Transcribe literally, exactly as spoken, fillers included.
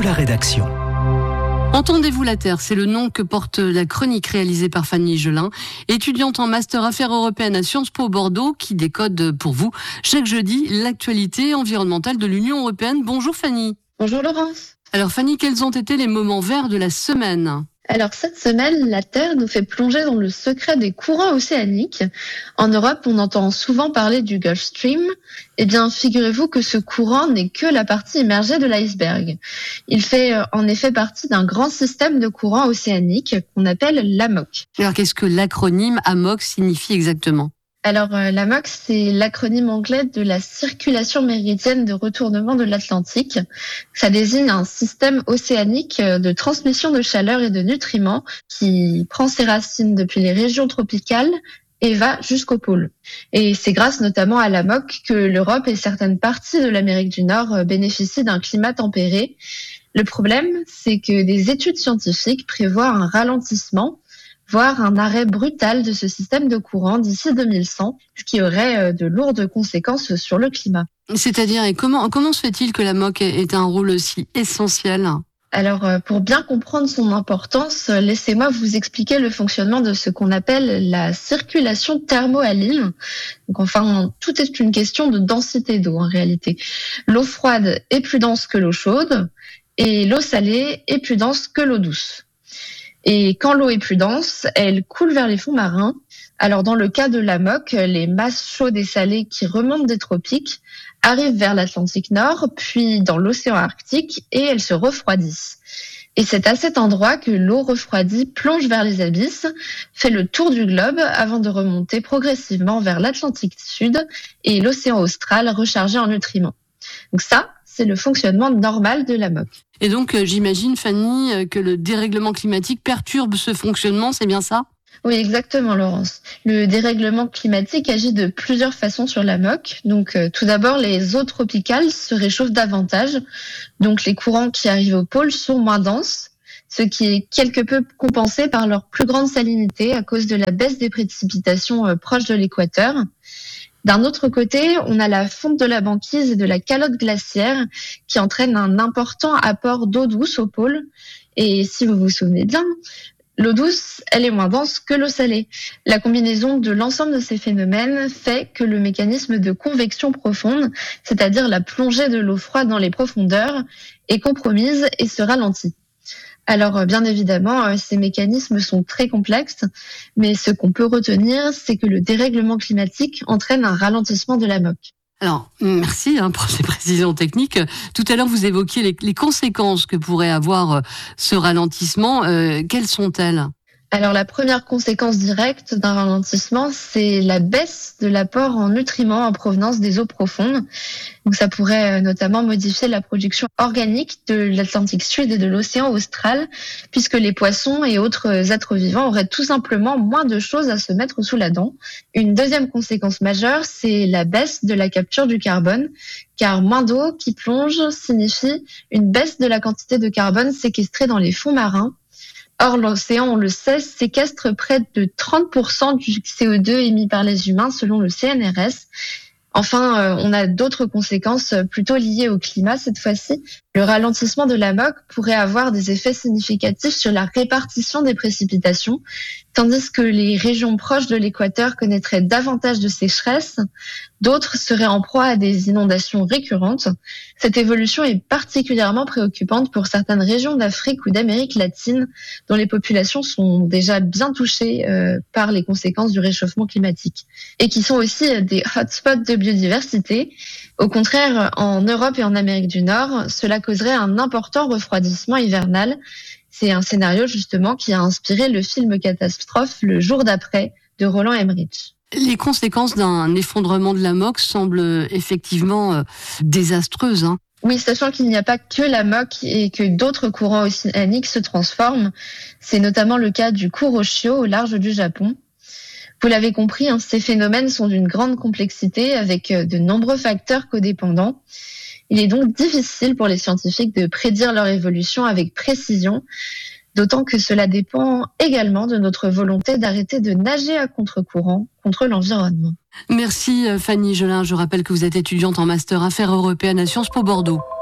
la rédaction. Entendez-vous la Terre, c'est le nom que porte la chronique réalisée par Fanny Gelin, étudiante en master Affaires européennes à Sciences Po Bordeaux, qui décode pour vous chaque jeudi l'actualité environnementale de l'Union européenne. Bonjour Fanny. Bonjour Laurence. Alors Fanny, quels ont été les moments verts de la semaine ? Alors cette semaine, la Terre nous fait plonger dans le secret des courants océaniques. En Europe, on entend souvent parler du Gulf Stream. Eh bien, figurez-vous que ce courant n'est que la partie immergée de l'iceberg. Il fait en effet partie d'un grand système de courants océaniques qu'on appelle l'A M O C. Alors qu'est-ce que l'acronyme A M O C signifie exactement ? Alors, euh, l'A M O C, c'est l'acronyme anglais de la circulation méridienne de retournement de l'Atlantique. Ça désigne un système océanique de transmission de chaleur et de nutriments qui prend ses racines depuis les régions tropicales et va jusqu'au pôle. Et c'est grâce notamment à l'A M O C que l'Europe et certaines parties de l'Amérique du Nord bénéficient d'un climat tempéré. Le problème, c'est que des études scientifiques prévoient un ralentissement, voire un arrêt brutal de ce système de courant d'ici deux mille cent, ce qui aurait de lourdes conséquences sur le climat. C'est-à-dire, et comment, comment se fait-il que l'A M O C ait un rôle aussi essentiel ? Alors, pour bien comprendre son importance, laissez-moi vous expliquer le fonctionnement de ce qu'on appelle la circulation thermohaline. Donc, enfin, tout est une question de densité d'eau en réalité. L'eau froide est plus dense que l'eau chaude et l'eau salée est plus dense que l'eau douce. Et quand l'eau est plus dense, elle coule vers les fonds marins. Alors dans le cas de l'A M O C, les masses chaudes et salées qui remontent des tropiques arrivent vers l'Atlantique Nord, puis dans l'océan Arctique, et elles se refroidissent. Et c'est à cet endroit que l'eau refroidie plonge vers les abysses, fait le tour du globe avant de remonter progressivement vers l'Atlantique Sud et l'océan austral rechargé en nutriments. Donc ça, c'est le fonctionnement normal de l'A M O C. Et donc, euh, j'imagine, Fanny, euh, que le dérèglement climatique perturbe ce fonctionnement, c'est bien ça ? Oui, exactement, Laurence. Le dérèglement climatique agit de plusieurs façons sur l'A M O C. Donc, euh, tout d'abord, les eaux tropicales se réchauffent davantage. Donc, les courants qui arrivent au pôle sont moins denses, ce qui est quelque peu compensé par leur plus grande salinité à cause de la baisse des précipitations euh, proches de l'équateur. D'un autre côté, on a la fonte de la banquise et de la calotte glaciaire qui entraîne un important apport d'eau douce au pôle. Et si vous vous souvenez bien, l'eau douce, elle est moins dense que l'eau salée. La combinaison de l'ensemble de ces phénomènes fait que le mécanisme de convection profonde, c'est-à-dire la plongée de l'eau froide dans les profondeurs, est compromise et se ralentit. Alors, bien évidemment, ces mécanismes sont très complexes, mais ce qu'on peut retenir, c'est que le dérèglement climatique entraîne un ralentissement de l'A M O C. Alors, merci hein, pour ces précisions techniques. Tout à l'heure, vous évoquiez les, les conséquences que pourrait avoir ce ralentissement. Euh, quelles sont-elles ? Alors, la première conséquence directe d'un ralentissement, c'est la baisse de l'apport en nutriments en provenance des eaux profondes. Donc, ça pourrait notamment modifier la production organique de l'Atlantique Sud et de l'océan austral, puisque les poissons et autres êtres vivants auraient tout simplement moins de choses à se mettre sous la dent. Une deuxième conséquence majeure, c'est la baisse de la capture du carbone, car moins d'eau qui plonge signifie une baisse de la quantité de carbone séquestrée dans les fonds marins. Or, l'océan, on le sait, séquestre près de trente pour cent du C O deux émis par les humains selon le C N R S. Enfin, euh, on a d'autres conséquences plutôt liées au climat cette fois-ci. Le ralentissement de l'A M O C pourrait avoir des effets significatifs sur la répartition des précipitations, tandis que les régions proches de l'équateur connaîtraient davantage de sécheresse, d'autres seraient en proie à des inondations récurrentes. Cette évolution est particulièrement préoccupante pour certaines régions d'Afrique ou d'Amérique latine, dont les populations sont déjà bien touchées euh, par les conséquences du réchauffement climatique, et qui sont aussi des hotspots de biodiversité. Au contraire, en Europe et en Amérique du Nord, cela causerait un important refroidissement hivernal. C'est un scénario justement qui a inspiré le film catastrophe Le jour d'après de Roland Emmerich. Les conséquences d'un effondrement de l'A M O C semblent effectivement euh, désastreuses. Hein. Oui, sachant qu'il n'y a pas que l'A M O C et que d'autres courants océaniques se transforment. C'est notamment le cas du Kuroshio au large du Japon. Vous l'avez compris, hein, ces phénomènes sont d'une grande complexité avec de nombreux facteurs codépendants. Il est donc difficile pour les scientifiques de prédire leur évolution avec précision, d'autant que cela dépend également de notre volonté d'arrêter de nager à contre-courant contre l'environnement. Merci Fanny Gelin, je rappelle que vous êtes étudiante en master Affaires européennes à Sciences Po Bordeaux.